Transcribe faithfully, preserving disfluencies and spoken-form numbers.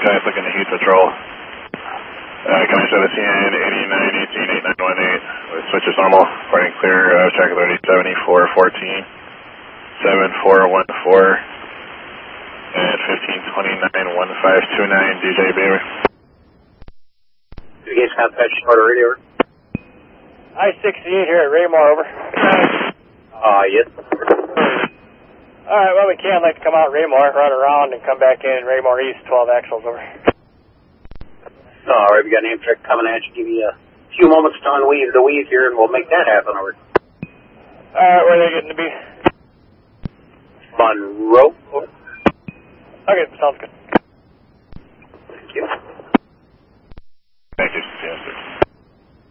guys looking to heat patrol. Uh, can I set a C N eighty-nine eighteen eight nine one eight with switches normal, reporting clear, uh, track authority seventy-four fourteen, seven four one four, and fifteen twenty-nine one five two nine, D J Beaver. You guys contact Sparta Radio? I sixty-eight here at Raymore, over. Uh, yes. Alright, well, we can like to come out Raymore, run around, and come back in Raymore East, twelve axles, over. Alright, we got an Amtrak coming at you. Give you a few moments to unweave the weave here, and we'll make that happen, over. Alright, where are they getting to be? Monroe, over. Okay, sounds good. Thank you. Thank you, yes, sir.